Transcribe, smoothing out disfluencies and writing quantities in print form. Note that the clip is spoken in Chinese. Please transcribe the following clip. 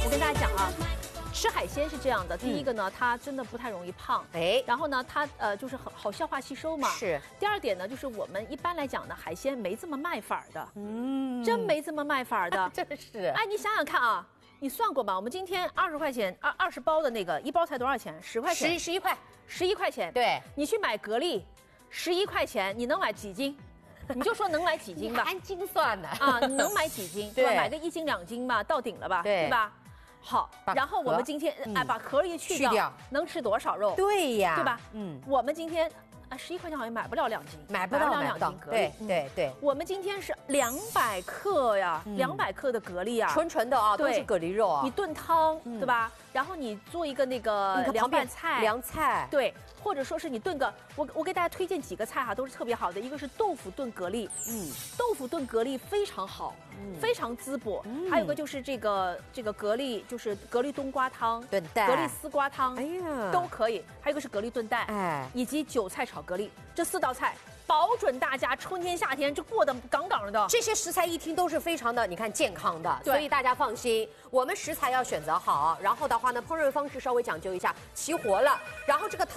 我跟大家讲啊，吃海鲜是这样的，第一个呢，它真的不太容易胖，然后呢，它就是很好消化吸收嘛。 是。 第二点呢，就是我们一般来讲呢，海鲜没这么卖法的，真没这么卖法的， 真是。 哎，你想想看啊，你算过吗？我们今天20块钱，20包的那个一包才多少钱？10块钱 ，11块 ，11块钱。 对， 你去买蛤蜊，11块钱，你能买几斤？你就说能买几斤吧， 按斤算的啊，你能买几斤？对吧？买个1斤2斤嘛，到顶了吧？对吧？好，然后我们今天把壳一去掉，能吃多少肉？ 对呀， 对吧？我们今天11块钱好像买不了2斤， 买不了2斤蛤蜊。对， 我们今天是200克呀，200克的蛤蜊啊， 纯的啊，都是蛤蜊肉啊。 你炖汤，对吧？然后你做一个那个凉拌菜， 凉菜， 对。或者说是你炖个，我给大家推荐几个菜哈，都是特别好的。一个是豆腐炖蛤蜊，豆腐炖蛤蜊非常好，非常滋补。还有个就是这个蛤蜊，就是蛤蜊冬瓜汤、 炖蛋、 蛤蜊丝瓜汤， 哎呀， 都可以。还有一个是蛤蜊炖蛋， 哎， 以及韭菜炒蛤蜊，这4道菜。保准大家春天夏天这过得杠杠的。 这些食材一听都是非常的，你看健康的，所以大家放心。我们食材要选择好，然后的话呢，烹饪方式稍微讲究一下，齐活了，然后这个汤。